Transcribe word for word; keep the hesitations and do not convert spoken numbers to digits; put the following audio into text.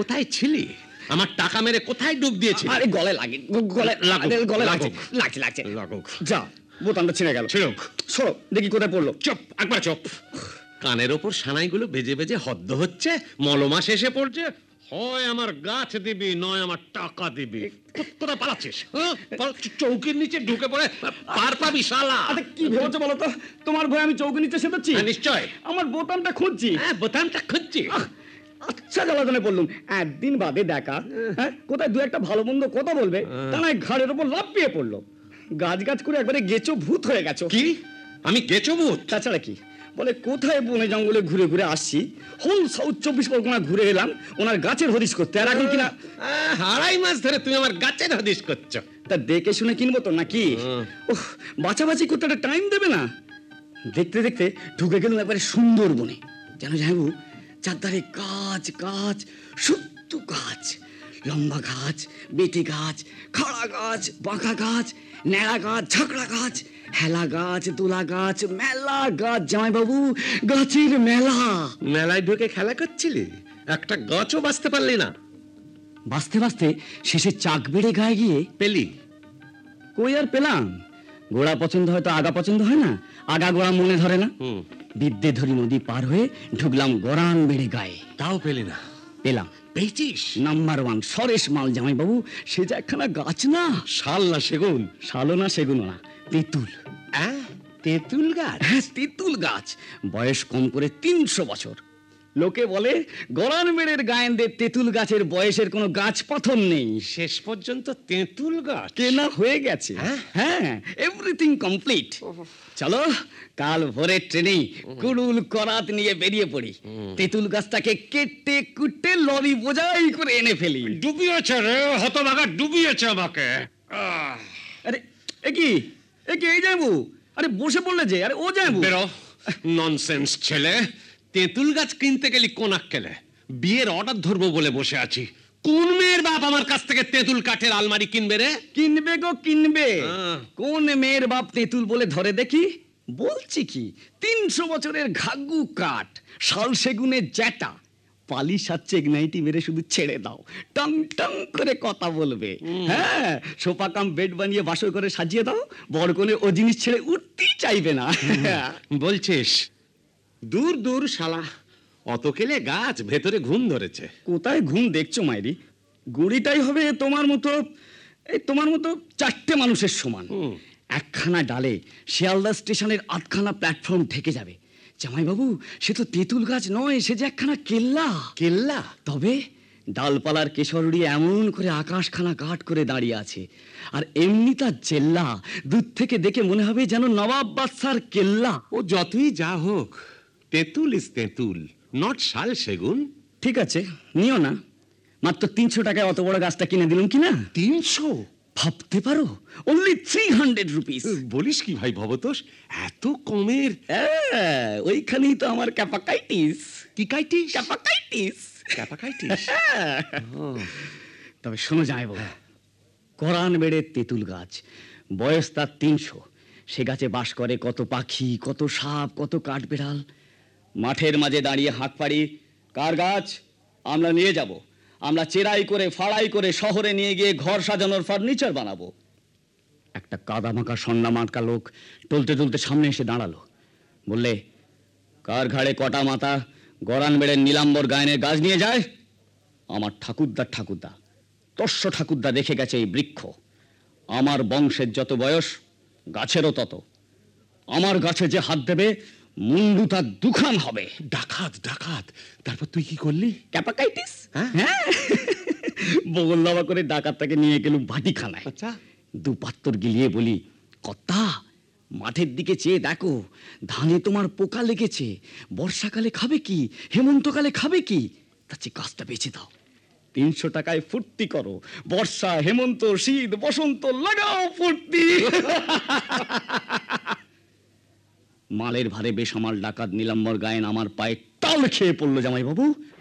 কোথায় ছিলি? আমার টাকা মেরে কোথায় ডুব দিয়েছিস? আরে গলে লাগে, গলে গলে লাগছে লাগছে লাগছে লাগুক। যা, বোতামটা ছিঁড়ে গেল। ছিড়ুক। সরো দেখি কোথায় পড়লো। চুপ, একবার চুপ। কানের ওপর সানাইগুলো বেজে বেজে হদ্দ হচ্ছে, মলমা শেষে পড়ছে। হয় আমার গাছ দিবি, নয় আমার টাকা দিবি। কোথায় পালাচ্ছিস? চৌকির নিচে ঢুকে পড়ে পার পাবি শালা। আরে কি ভেবেছো বলো তো? তোমার ভয় আমি চৌকি নিচে সেটাচ্ছি? নিশ্চয়। আমার বোতামটা খুঁজছি। হ্যাঁ, বোতামটা খুঁজছি। আচ্ছা জ্বালাতনে বললুম, একদিন বাদে দেখা, হ্যাঁ কোথায় দু একটা ভালো মন্দ কথা বলবে, তা নয় ঘাড়ের ওপর লাফিয়ে পড়লো। গাছ গাছ করে একবারে গেছো ভূত হয়ে গেছো। কি? আমি গেছো ভূত? তাছাড়া কি? বলে কোথায় বনে জঙ্গলে ঘুরে ঘুরে আসছি, হোল সাউথ চব্বিশ পরগনা ঘুরে এলাম ওনার গাছের হদিশ করতে, আর এখন কিনা আড়াই মাস ধরে তুমি আমার গাছের হদিশ করছো। তা দেখে শুনে কিনবো তো নাকি? ওহ, বাছাবাছি করতে একটা টাইম দেবে না? দেখতে দেখতে ঢুকে গেলাম একবারে সুন্দর বনে। যেন যাইবো চারধারে গাছ গাছ, শুদ্ধ গাছ, লম্বা গাছ, বেটে গাছ, খাড়া গাছ, বাঁকা গাছ, ন্যাড়া গাছ, ঝাঁকড়া গাছ, হেলা গাছ, দোলা গাছ, মেলা গাছ। জামাইবাবু, গাছের মেলা। মেলায় ঢুকে খেলা করছিলি, একটা গাছও বাঁচতে পারলি না। বাঁচতে বাঁচতে শেষে চাক বেড়ে গায়ে গিয়ে পেলি? কই আর পেলাম? গোড়া পছন্দ হয় তো আগা পছন্দ হয় না, আগা গোড়া মনে ধরে না। বিদ্যে ধরি নদী পার হয়ে ঢুকলাম গরান বেড়ে গায়ে। তাও পেলি না? পেলাম। পেয়েছিস? নাম্বার ওয়ান সরেশ মাল জামাইবাবু। সে যে একখানা গাছ না, শাল না সেগুন? শালো না সেগুন না, তেঁতুল। তেঁতুল গাছ? হ্যাঁ, তেঁতুল গাছ। বয়স কম করে তিনশো বছর। লোকে বলে গরান বেড়ের গায়েনদের তেঁতুল গাছের বয়সের কোনো গাছ পাথর নেই। শেষ পর্যন্ত তেঁতুল গাছ কেনা হয়ে গেছে। হ্যাঁ, এভরিথিং কমপ্লিট। চলো কাল ভোরে ট্রেনে কুড়ুল করাত নিয়ে বেরিয়ে পড়ি। তেঁতুল গাছটাকে কেটে কুটে লরি বোঝাই করে এনে ফেলি। ডুবিয়েছে রে হতভাগা, ডুবিয়েছে আমাকে। আরে এ কি এ কি এই যাইবো? আরে বসে পড়লে যে। আরে ও যাইবো। বেরো ননসেন্স ছেলে। তেঁতুল গাছ কিনতে গেলি কোনাক কেলে? বিয়ের অর্ডার ধরবো বলে বসে আছি। কোন মেয়ের বাপ আমার কাছ থেকে তেঁতুল কাঠের আলমারি কিনবে রে? কিনবে গো কিনবে। কোন মেয়ের বাপ তেঁতুল বলে ধরে দেখি? বলছি কি, তিনশো বছরের ঘাগু কাঠ, শাল সেগুনের জ্যাটা, পালিশ আর চেকনাইটি মেরে শুধু ছেড়ে দাও, টং টং করে কথা বলবে। হ্যাঁ, সোফা কাম বেড বানিয়ে বাসর করে সাজিয়ে দাও, বরকনে ও জিনিস ছেড়ে উঠতেই চাইবে না। বলছিস? দূর দূর শালা, অত কেলে গাছ ভেতরে ঘুম ধরেছে। কোথায় ঘুম দেখছো মাইরি? গুড়িটাই হবে তোমার মতো, এই তোমার মতো চারটে মানুষের সমান। একখানা ডালে শিয়ালদা স্টেশনের আধখানা প্ল্যাটফর্ম ঢেকে যাবে। জামাইবাবু, সে তো তেঁতুল গাছ নয়, সে যে একখানা কেল্লা। কেল্লা? তবে ডালপালার কেশরুড়ি এমন করে আকাশখানা কাট করে দাঁড়িয়ে আছে, আর এমনি তার জেল্লা দূর থেকে দেখে মনে হবে যেন নবাব বাদশার কেল্লা। ও যতই যা হোক, তেঁতুল ইজ তেঁতুল, নট শাল সেগুন। ঠিক আছে, নিও না। মাত্র তিনশো টাকায় অত বড় গাছটা কিনে দিলাম কিনা। তিনশো? ভাবতে পারো, অনলি থ্রি হান্ড্রেড রুপিস। বলিস কি ভাই ভবতোষ, এত কমের? ওইখানেই তো আমার ক্যাপাকাইটিস। কি কাইটিস? ক্যাপাকাইটিস। ক্যাপাকাইটিস? তবে শোনো যাইবো, কোরআন বেড়ে তেঁতুল গাছ, বয়স তার তিনশো। সে গাছে বাস করে কত পাখি, কত সাপ, কত কাঠবেড়াল। মাঠের মাঝে দাঁড়িয়ে হাঁক পাড়ি, কার গাছ? আমরা নিয়ে যাব। আমরা চেরাই করে ফাড়াই করে শহরে নিয়ে গিয়ে ঘর সাজানোর ফার্নিচার বানাবো। একটা কাদা মাখা সন্না মার্কা লোক টলতে টলতে সামনে এসে দাঁড়ালো। বললে, কার ঘাড়ে কটা মাথা গরান বেড়ের নীলাম্বর গায়নের গাছ নিয়ে যায়? আমার ঠাকুরদার ঠাকুরদা, তস্য ঠাকুরদা দেখে গেছে এই বৃক্ষ। আমার বংশের যত বয়স, গাছেরও তত। আমার গাছে যে হাত দেবে, মুন্ডু তার দুখান হবে। ডাকাত ডাকাত। তারপর তুই কি করলি? ক্যাপাকাইটিস। হ্যাঁ, বগল দাবা করে ডাকাতটাকে নিয়ে গেলুম ভাটিখানায়। আচ্ছা। দু পাত্তর গিলিয়ে বলি, কর্তা মাঠের দিকে চেয়ে দেখো, ধানে তোমার পোকা লেগেছে। বর্ষাকালে খাবে কি, হেমন্তকালে খাবে কি? তার চেয়ে গাছটা বেঁচে দাও। তিনশো টাকায় ফুর্তি করো। বর্ষা, হেমন্ত, শীত, বসন্ত লাগাও ফুর্তি। মালের ভারে বেসামাল ডাকাত নীলাম্বর গায়েন আমার পায়ে টাল খেয়ে পড়লো জামাইবাবু।